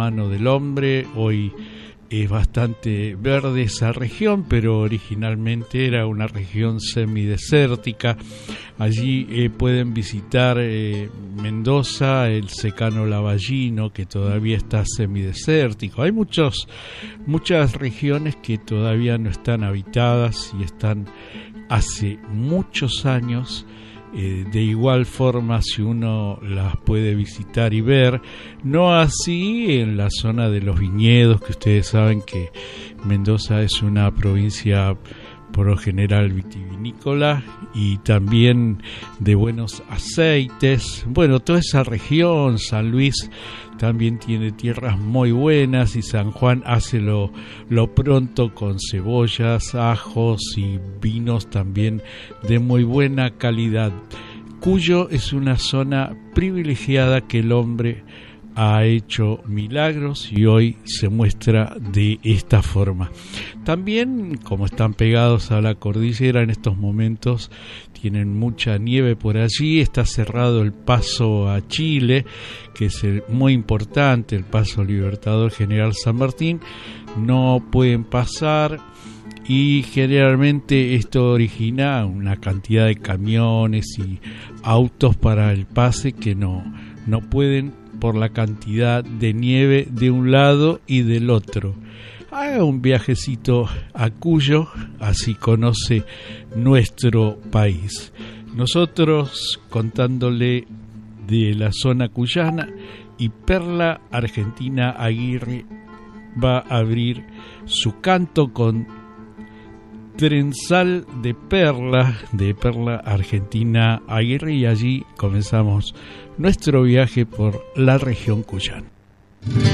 mano del hombre. Hoy es bastante verde esa región, pero originalmente era una región semidesértica. Allí pueden visitar Mendoza, el Secano Lavallino, que todavía está semidesértico. Hay muchas regiones que todavía no están habitadas y están hace muchos años. De igual forma, si uno las puede visitar y ver, no así en la zona de los viñedos, que ustedes saben que Mendoza es una provincia por lo general vitivinícola y también de buenos aceites. Bueno, toda esa región, San Luis también tiene tierras muy buenas, y San Juan hace lo pronto con cebollas, ajos y vinos también de muy buena calidad. Cuyo es una zona privilegiada que el hombre ha hecho milagros y hoy se muestra de esta forma. También, como están pegados a la cordillera en estos momentos, tienen mucha nieve por allí. Está cerrado el paso a Chile, que es muy importante, el paso Libertador General San Martín. No pueden pasar y generalmente esto origina una cantidad de camiones y autos para el pase que no pueden por la cantidad de nieve de un lado y del otro. Haga un viajecito a Cuyo, así conoce nuestro país. Nosotros contándole de la zona cuyana, y Perla Argentina Aguirre va a abrir su canto con Trenzal de Perla Argentina Aguirre, y allí comenzamos nuestro viaje por la región cuyana.